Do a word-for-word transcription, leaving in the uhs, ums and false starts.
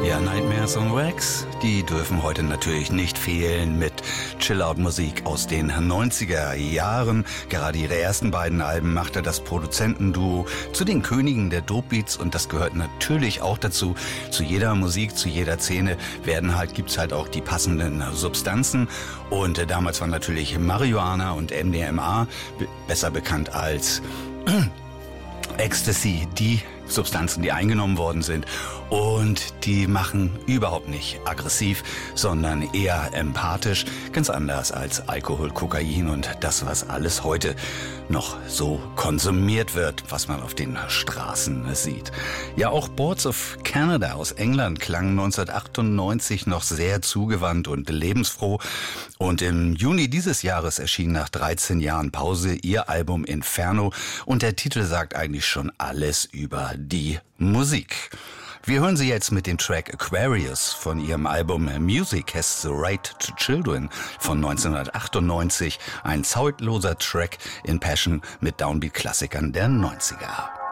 Ja, Nightmares on Wax, die dürfen heute natürlich nicht fehlen mit Chill-Out-Musik aus den neunziger Jahren. Gerade ihre ersten beiden Alben machte das Produzentenduo zu den Königen der Dope-Beats und das gehört natürlich auch dazu. Zu jeder Musik, zu jeder Szene werden halt, gibt's halt auch die passenden Substanzen und äh, damals war natürlich Marihuana und M D M A be- besser bekannt als Ecstasy, die Substanzen, die eingenommen worden sind und die machen überhaupt nicht aggressiv, sondern eher empathisch, ganz anders als Alkohol, Kokain und das, was alles heute noch so konsumiert wird, was man auf den Straßen sieht. Ja, auch Boards of Canada aus England klangen neunzehnhundertachtundneunzig noch sehr zugewandt und lebensfroh und im Juni dieses Jahres erschien nach dreizehn Jahren Pause ihr Album Inferno und der Titel sagt eigentlich schon alles über die Musik. Wir hören sie jetzt mit dem Track Aquarius von ihrem Album Music Has the Right to Children von neunzehnhundertachtundneunzig. Ein zeitloser Track in Passion mit Downbeat-Klassikern der neunziger.